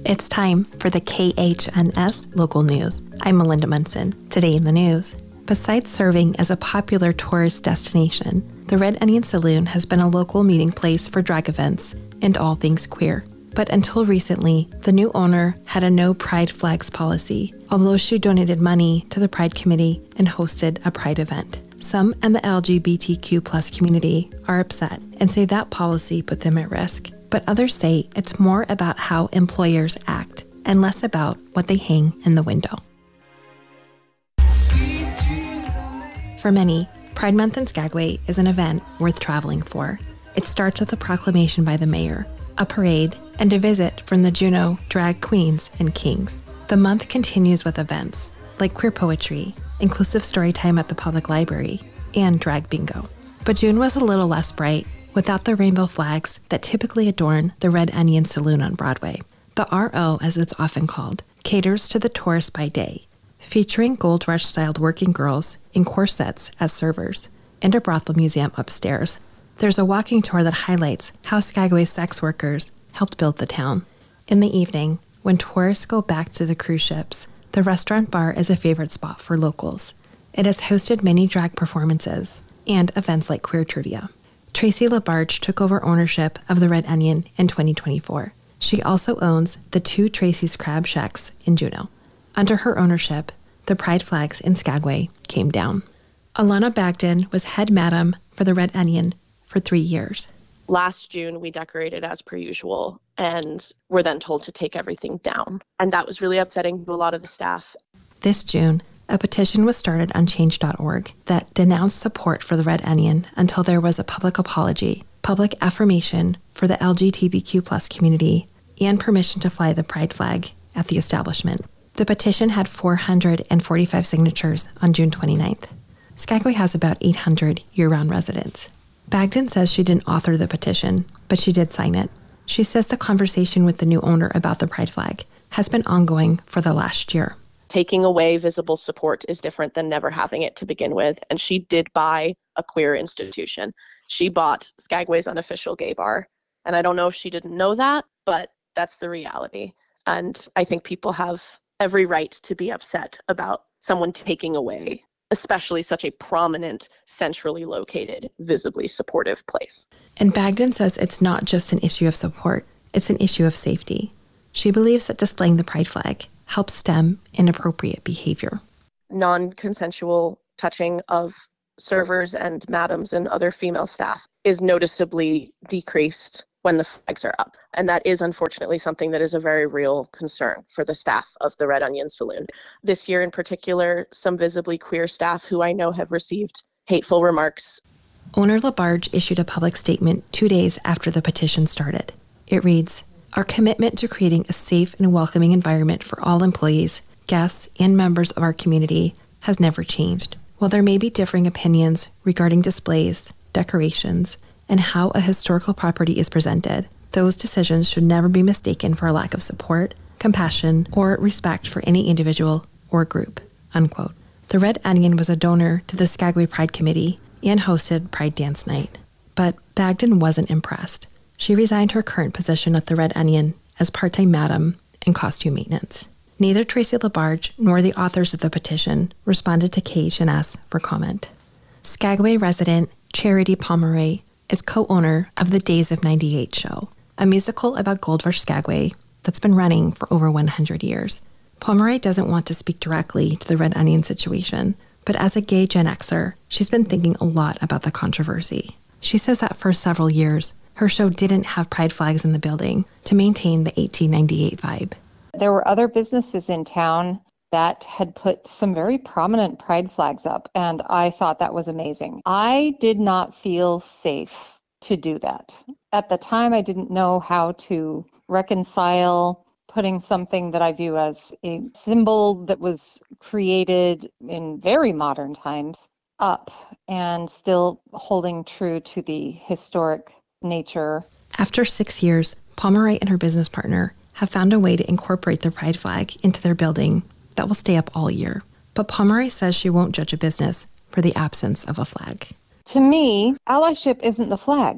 It's time for the KHNS local news. I'm Melinda Munson. Today in the news, besides serving as a popular tourist destination, the Red Onion Saloon has been a local meeting place for drag events and all things queer. But until recently, the new owner had a no pride flags policy, although she donated money to the Pride Committee and hosted a Pride event. Some in the LGBTQ+ community are upset and say that policy put them at risk. But others say it's more about how employers act and less about what they hang in the window. For many, Pride Month in Skagway is an event worth traveling for. It starts with a proclamation by the mayor, a parade, and a visit from the Juneau drag queens and kings. The month continues with events like queer poetry, inclusive storytime at the public library, and drag bingo. But June was a little less bright without the rainbow flags that typically adorn the Red Onion Saloon on Broadway. The RO, as it's often called, caters to the tourist by day, featuring Gold Rush-styled working girls in corsets as servers, and a brothel museum upstairs. There's a walking tour that highlights how Skagway's sex workers helped build the town. In the evening, when tourists go back to the cruise ships, the restaurant bar is a favorite spot for locals. It has hosted many drag performances and events like queer trivia. Tracy LaBarge took over ownership of the Red Onion in 2024. She also owns the 2 Tracy's Crab Shacks in Juneau. Under her ownership, the pride flags in Skagway came down. Alana Bagden was head madam for the Red Onion for 3 years. Last June, we decorated as per usual and were then told to take everything down. And that was really upsetting to a lot of the staff. This June, a petition was started on change.org that denounced support for the Red Onion until there was a public apology, public affirmation for the LGBTQ+ community, and permission to fly the pride flag at the establishment. The petition had 445 signatures on June 29th. Skagway has about 800 year-round residents. Bagden says she didn't author the petition, but she did sign it. She says the conversation with the new owner about the pride flag has been ongoing for the last year. Taking away visible support is different than never having it to begin with. And she did buy a queer institution. She bought Skagway's unofficial gay bar. And I don't know if she didn't know that, but that's the reality. And I think people have every right to be upset about someone taking away, especially such a prominent, centrally located, visibly supportive place. And Bagden says it's not just an issue of support, it's an issue of safety. She believes that displaying the pride flag helps stem inappropriate behavior. Non-consensual touching of servers and madams and other female staff is noticeably decreased when the flags are up. And that is unfortunately something that is a very real concern for the staff of the Red Onion Saloon. This year in particular, some visibly queer staff who I know have received hateful remarks. Owner LaBarge issued a public statement 2 days after the petition started. It reads, "Our commitment to creating a safe and welcoming environment for all employees, guests, and members of our community has never changed. While there may be differing opinions regarding displays, decorations, and how a historical property is presented, those decisions should never be mistaken for a lack of support, compassion, or respect for any individual or group." Unquote. The Red Onion was a donor to the Skagway Pride Committee and hosted Pride Dance Night. But Bagden wasn't impressed. She resigned her current position at the Red Onion as part-time madam and costume maintenance. Neither Tracy LaBarge nor the authors of the petition responded to KHNS for comment. Skagway resident Charity Pomeroy is co-owner of the Days of 98 show, a musical about Gold Rush Skagway that's been running for over 100 years. Pomeroy doesn't want to speak directly to the Red Onion situation, but as a gay Gen Xer, she's been thinking a lot about the controversy. She says that for several years, her show didn't have pride flags in the building to maintain the 1898 vibe. There were other businesses in town that had put some very prominent pride flags up, and I thought that was amazing. I did not feel safe to do that. At the time, I didn't know how to reconcile putting something that I view as a symbol that was created in very modern times up and still holding true to the historic nature. After 6 years, Pomeroy and her business partner have found a way to incorporate the pride flag into their building that will stay up all year. But Pomeroy says she won't judge a business for the absence of a flag. To me, allyship isn't the flag.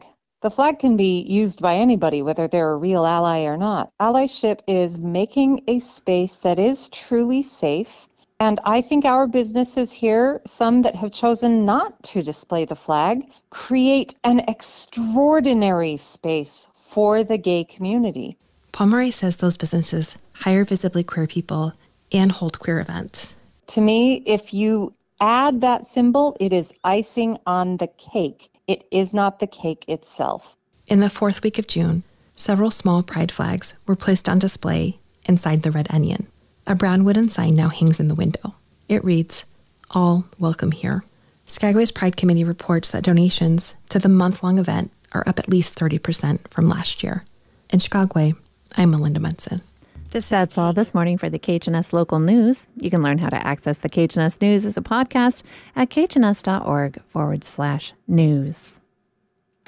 The flag can be used by anybody, whether they're a real ally or not. Allyship is making a space that is truly safe. And I think our businesses here, some that have chosen not to display the flag, create an extraordinary space for the gay community. Pomeroy says those businesses hire visibly queer people and hold queer events. To me, if you add that symbol, it is icing on the cake. It is not the cake itself. In the fourth week of June, several small pride flags were placed on display inside the Red Onion. A brown wooden sign now hangs in the window. It reads, "All welcome here." Skagway's Pride Committee reports that donations to the month-long event are up at least 30% from last year. In Skagway, I'm Melinda Munson. That's all this morning for the KHNS Local News. You can learn how to access the KHNS News as a podcast at khns.org/news.